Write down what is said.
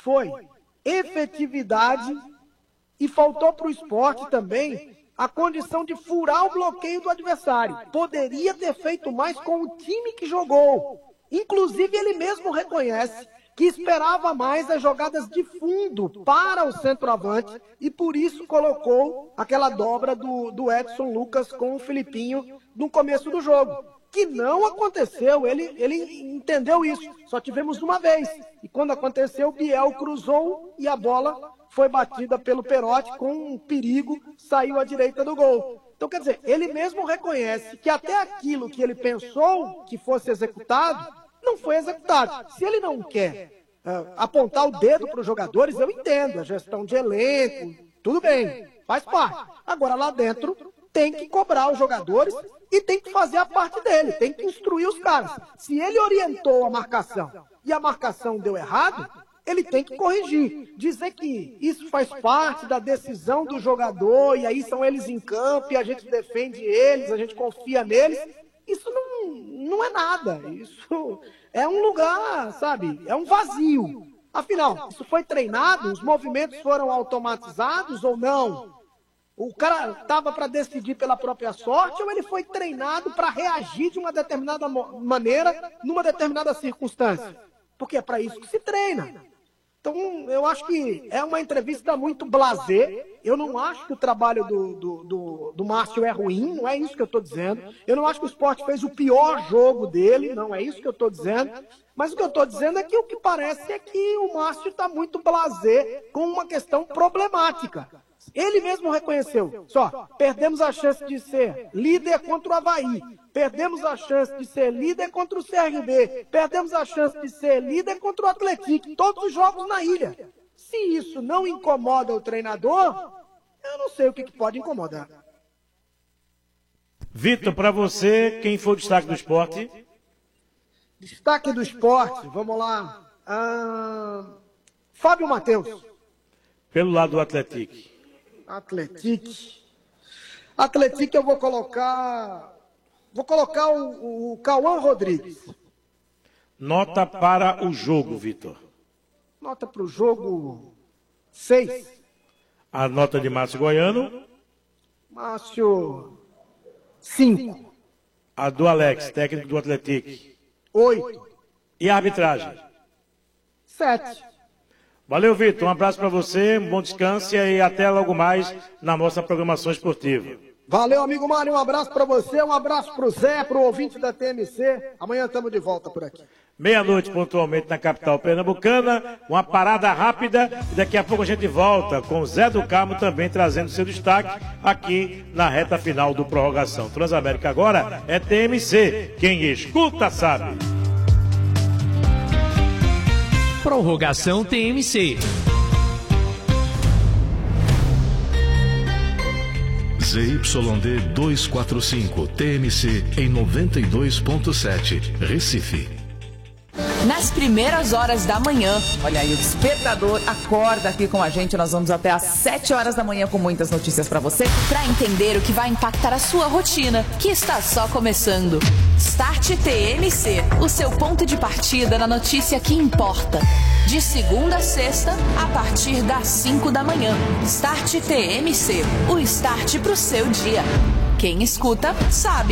foi efetividade e faltou para o Sport também a condição de furar o bloqueio do adversário. Poderia ter feito mais com o time que jogou. Inclusive, ele mesmo reconhece que esperava mais as jogadas de fundo para o centroavante e por isso colocou aquela dobra do Edson Lucas com o Filipinho no começo do jogo. Que não aconteceu, ele entendeu isso, só tivemos uma vez. E quando aconteceu, o Biel cruzou e a bola foi batida pelo Perotti com um perigo, saiu à direita do gol. Então, quer dizer, ele mesmo reconhece que até aquilo que ele pensou que fosse executado, não foi executado. Se ele não quer apontar o dedo para os jogadores, eu entendo, a gestão de elenco, tudo bem, faz parte. Agora, lá dentro, tem que cobrar os jogadores e tem que fazer a parte dele, tem que instruir os caras. Se ele orientou a marcação e a marcação deu errado, ele tem que corrigir. Dizer que isso faz parte da decisão do jogador e aí são eles em campo e a gente defende eles, a gente confia neles, isso não é nada. Isso é um lugar, sabe, é um vazio. Afinal, isso foi treinado? Os movimentos foram automatizados ou não? O cara estava para decidir pela própria sorte ou ele foi treinado para reagir de uma determinada maneira numa determinada circunstância? Porque é para isso que se treina. Então, eu acho que é uma entrevista muito blasé. Eu não acho que o trabalho do Márcio é ruim, não é isso que eu estou dizendo. Eu não acho que o Sport fez o pior jogo dele, não é isso que eu estou dizendo. Mas o que eu estou dizendo é que o que parece é que o Márcio está muito blasé com uma questão problemática. Ele mesmo reconheceu, perdemos a chance de ser líder contra o Avaí, perdemos a chance de ser líder contra o CRB, perdemos a chance de ser líder contra o Atlético, todos os jogos na ilha. Se isso não incomoda o treinador, eu não sei o que pode incomodar. Vitor, para você, quem foi o destaque do esporte? Destaque do esporte, vamos lá. Fábio Matheus. Pelo lado do Atlético. Atlético eu vou colocar o Cauã Rodrigues. Nota para o jogo, Vitor. Nota para o jogo 6. A nota de Márcio Goiano? Márcio 5. A do Alex, técnico do Atlético? 8. E a arbitragem? 7. Valeu, Vitor. Um abraço para você, um bom descanso e até logo mais na nossa programação esportiva. Valeu, amigo Mário. Um abraço para você, um abraço para o Zé, para o ouvinte da TMC. Amanhã estamos de volta por aqui. Meia-noite, pontualmente, na capital pernambucana. Uma parada rápida e daqui a pouco a gente volta com o Zé do Carmo também trazendo seu destaque aqui na reta final do Prorrogação. Transamérica agora é TMC. Quem escuta sabe. Prorrogação TMC. ZYD 245 TMC em 92.7 Recife. Nas primeiras horas da manhã, olha aí, o despertador acorda aqui com a gente. Nós vamos até às 7 horas da manhã com muitas notícias para você, para entender o que vai impactar a sua rotina, que está só começando. Start TMC, o seu ponto de partida na notícia que importa. De segunda a sexta, a partir das 5 da manhã. Start TMC, o start para o seu dia. Quem escuta, sabe.